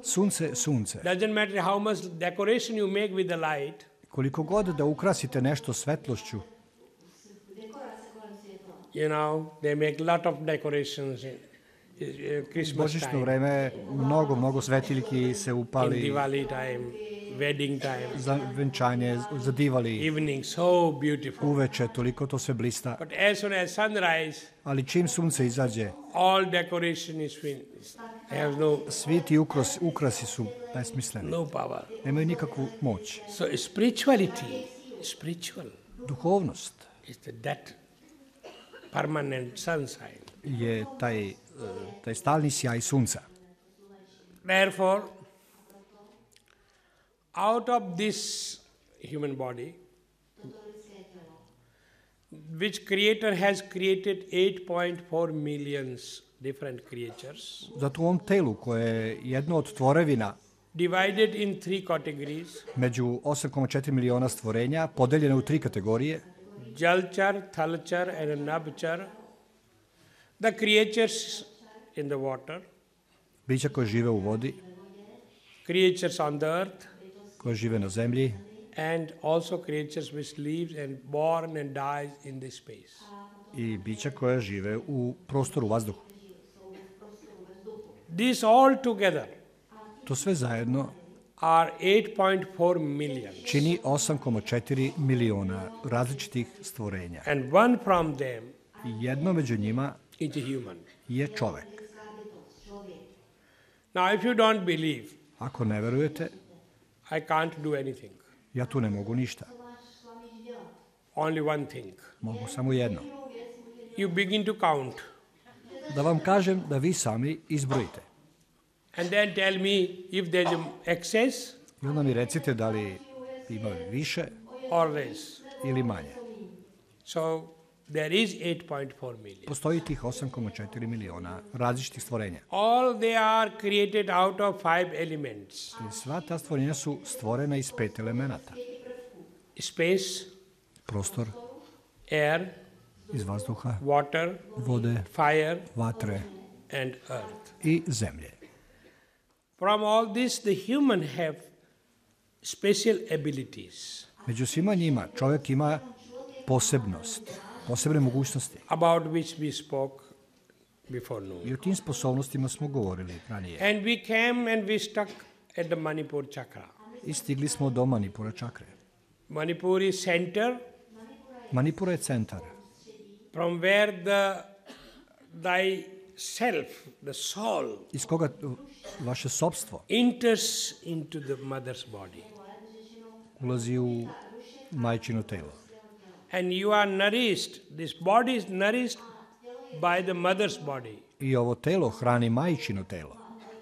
Sunce, sunce. Doesn't matter how much decoration you make with the light. Koliko god da ukrasite nešto svetlošću, You know, they make lot of decorations in Christmas božićno time, vreme, mnogo svetiljki se in upali Diwali time, wedding time, za venčanje, za divali, evening, so beautiful. uveče, toliko to sve blista. But as soon as sunrise, Ali čim sunce izađe, all decoration is finished. They have svi ti ukrasi su besmisleni. no power. Nemaju nikakvu moć. So spiritual, Duhovnost is that permanent sunshine. je taj stalni sjaj sunca. Therefore, out of this human body, which Creator has created 8.4 millions different creatures, Zato u ovom telu koje je jedno od tvorevina divided in 3 categories: među 8,4 miliona stvorenja, podeljene u 3 kategorije, Jalchar, Thalchar and Nabchar, the creatures in the water, bića koje žive u vodi, creatures on the earth, koje žive na zemlji and also creatures which lives and born and dies in this space. i bića koje žive u prostoru, vazduhu. These all together To sve zajedno are 8.4 million. čini 8,4 miliona različitih stvorenja. And one from them I jedno među njima is a human. je čovek. Now, if you don't believe, Ako ne verujete, I can't do anything. ja tu ne mogu ništa. Only one thing. Mogu samo jedno. You begin to count Da vam kažem da vi sami izbrojite. and then tell me if there's an excess I onda mi recite da li ima više or less. ili manje. So, there is 8.4 million. Postoji tih 8,4 miliona različitih stvorenja. All they are created out of 5 elements: I sva ta stvorenja su stvorena iz 5 elemenata. space, Prostor, air, iz vazduha, water, vode, fire, vatre and earth. i zemlje. From all this, the human have special abilities Među svima njima čovjek ima posebne mogućnosti. about which we spoke before noon. I o tim sposobnostima smo govorili ranije. And we came and we stuck at the Manipur chakra. I stigli smo do Manipura čakre. Manipur is center Manipura je centar from where thy self, the soul, iz koga vaše sopstvo enters into the mother's body. ulazi u majčino telo. And you are nourished, this body is nourished by the mother's body. I ovo telo hrani majčino telo.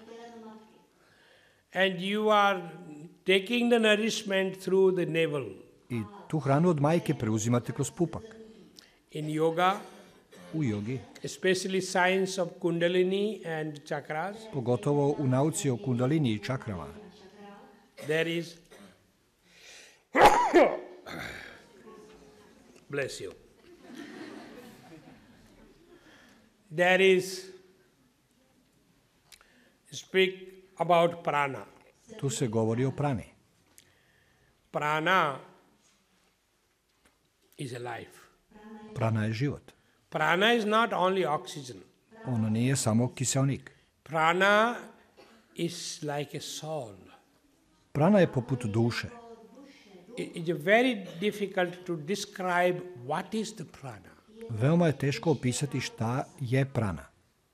And you are taking the nourishment through the navel. I tu hranu od majke preuzimate kroz pupak. In yoga, U jogi, especially science of Kundalini and chakras, pogotovo u nauci o kundalini i čakrama, there is bless you. There is speak about prana. tu se govori o prani. Prana is a life. Prana je život. Prana is not only oxygen. Ono nije samo kiseonik. Prana is like a soul. Prana je poput duše. It's very difficult to describe what is the prana. Veoma je teško opisati šta je prana.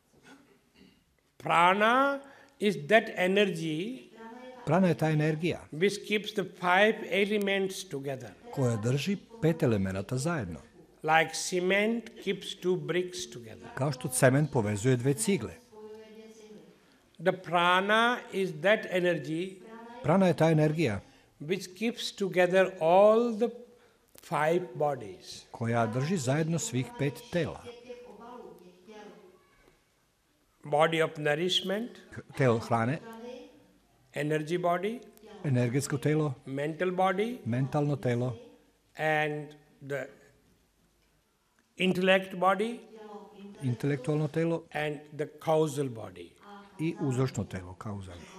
Prana is that energy Prana je ta energija which keeps the 5 elements together. koja drži 5 elemenata zajedno. Like cement keeps 2 bricks together. Kao što cement povezuje 2 cigle. The prana is that energy Prana je ta energija which keeps together all the 5 bodies. koja drži zajedno svih 5 tela. Body of nourishment, Telo hrane, energy body, energetsko telo, mental body, mentalno telo and the intellect body, intelektualno telo and the causal body. i uzročno telo, kauzalno.